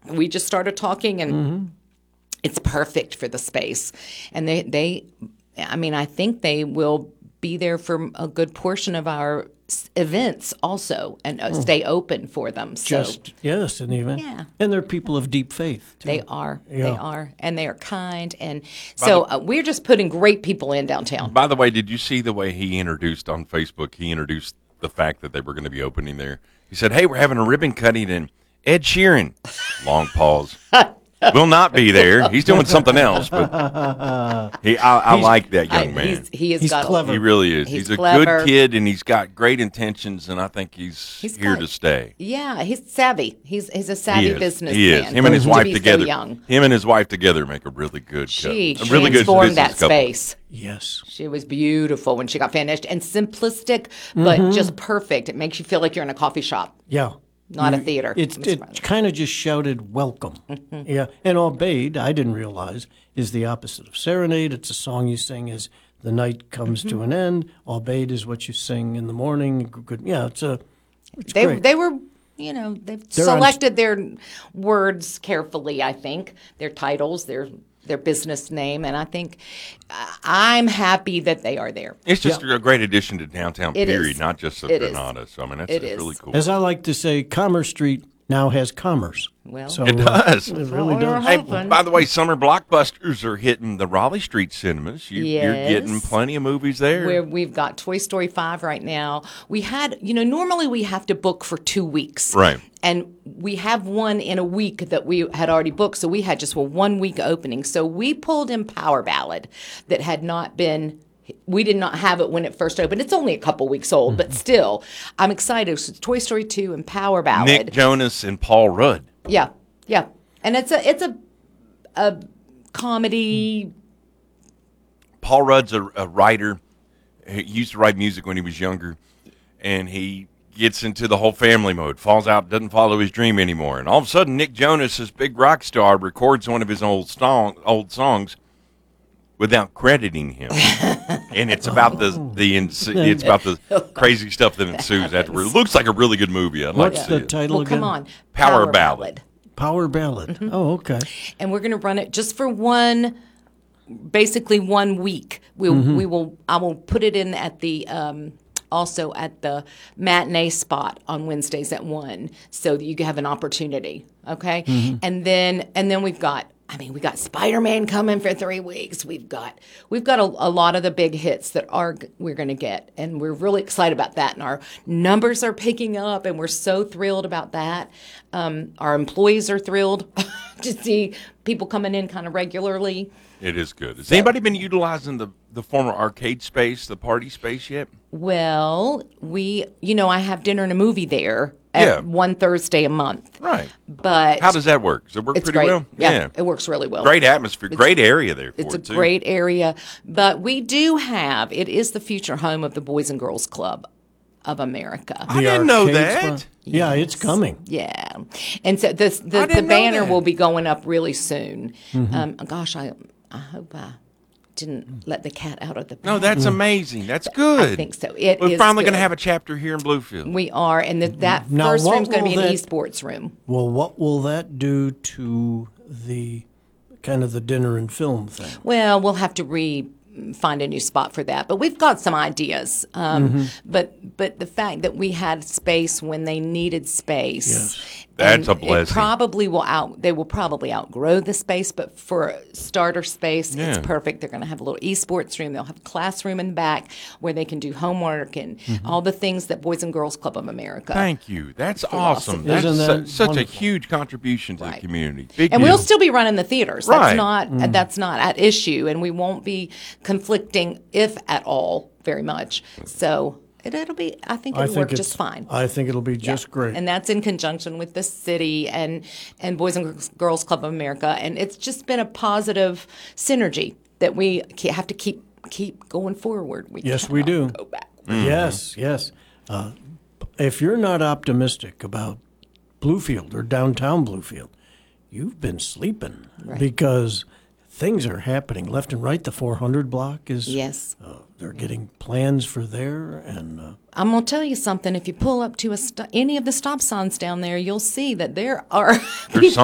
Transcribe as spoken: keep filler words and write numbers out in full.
we just started talking, and mm-hmm. it's perfect for the space. And they, they, I mean, I think they will be there for a good portion of our events also, and uh, stay open for them. So, Just yes, an event. Yeah, and they're people of deep faith too. They are. Yeah. They are, and they are kind, and so uh, we're just putting great people in downtown. By the way, did you see the way he introduced on Facebook? He introduced the fact that they were going to be opening there. He said, "Hey, we're having a ribbon cutting, and Ed Sheeran." Long pause. Will not be there. He's doing something else, but he, I, I like that young I, man. He's, he is He's got clever. He really is. He's He's, a clever. good kid, and he's got great intentions, and I think he's, He's here got- to stay. Yeah, he's savvy. He's he's a He savvy is. businessman. He is. Him and his to wife be so together. young. Him and his wife together make a really good. She couple. A really good transformed that business couple. space. Yes. She was beautiful when she got finished, and simplistic, but Mm-hmm. just perfect. It makes you feel like you're in a coffee shop, Yeah. not a theater. It's, Miss it Riley. kind of just shouted welcome. Yeah. And obeyed, I didn't realize, is the opposite of serenade. It's a song you sing as the night comes to an end. Obeyed is what you sing in the morning. Good. Yeah, it's a it's They great. they were, you know, they've They're on- selected their words carefully. I think their titles, their their business name, and I think uh, I'm happy that they are there. It's just a great addition to downtown, It period, is. not just of It is. Granada. So, I mean, that's, It that's is. really cool. As I like to say, Commerce Street now has commerce. Well, So, It uh, does. it really Well, does. we're Hey, hoping. by the way, summer blockbusters are hitting the Raleigh Street cinemas. You, You're Yes. getting plenty of movies there. where we've got Toy Story five right now. We had, you know, normally we have to book for two weeks. Right. And we have one in a week that we had already booked, so we had just a one week opening. So we pulled in Power Ballad that had not been, we did not have it when it first opened. It's only a couple weeks old, but still, I'm excited. So Toy Story two and Power Ballad. Nick Jonas and Paul Rudd. Yeah, yeah. And it's a, it's a, a comedy. Paul Rudd's a, a writer. He used to write music when he was younger, and he gets into the whole family mode, falls out, doesn't follow his dream anymore. And all of a sudden, Nick Jonas, this big rock star, records one of his old song, old songs without crediting him. And it's about the the ins- it's about the crazy stuff that ensues afterward. It looks like a really good movie. I'd like What's to see the it. title Well, again? come on. Power Ballad. Power Ballad. Oh, okay. And we're going to run it just for one, basically one week. We'll, we will. I will put it in at the um, also at the matinee spot on Wednesdays at one, so that you have an opportunity. Okay, and then and then we've got. I mean, we got Spider-Man coming for three weeks. We've got we've got a, a lot of the big hits that are we're going to get, and we're really excited about that. And our numbers are picking up, and we're so thrilled about that. Um, our employees are thrilled to see people coming in kind of regularly. It is good. Has anybody been utilizing the, the former arcade space, the party space yet? Well, we, you know, I have dinner and a movie there at Yeah. one Thursday a month. Right. But How does that work? Does it work it's pretty great. well? Yeah, it works really well. Great atmosphere, great area there for It's a it, too. great area. But we do have, it is the future home of the Boys and Girls Club of America. I didn't know arcade that. spot? Yeah, it's coming. Yeah. And so this, the, I the didn't know banner that. will be going up really soon. Um, gosh, I, I hope I didn't let the cat out of the bag. No, that's amazing. That's good. I think so. It We're is finally going good. to have a chapter here in Bluefield. We are, and the, that Now, first what room's going to be will an that- esports room. Well, what will that do to the kind of the dinner and film thing? Well, we'll have to re find a new spot for that, but we've got some ideas. Um, Mm-hmm. But but the fact that we had space when they needed space, Yes. That's and a blessing. It probably will out. They will probably outgrow the space, but for starter space, Yeah. it's perfect. They're going to have a little esports room. They'll have a classroom in the back where they can do homework and all the things that Boys and Girls Club of America. Mm-hmm. Thank you. That's Philosophy. awesome. That's Isn't that su- such wonderful? a huge contribution to Right. the community. Big And deal. we'll still be running the theaters. That's Right. not Mm. that's not at issue, and we won't be conflicting, if at all, very much. So it, it'll be. I think I it'll think work it's just fine. I think it'll be just great. And that's in conjunction with the city and and Boys and Girls Club of America, and it's just been a positive synergy that we ke- have to keep keep going forward. We Yes, we cannot do. Go back. Yes, yes. Uh, if you're not optimistic about Bluefield or downtown Bluefield, you've been sleeping because things are happening left and right. The four hundred block is Yes. uh, they're getting plans for there, and uh, I'm gonna tell you something. If you pull up to a st- any of the stop signs down there, you'll see that there are There's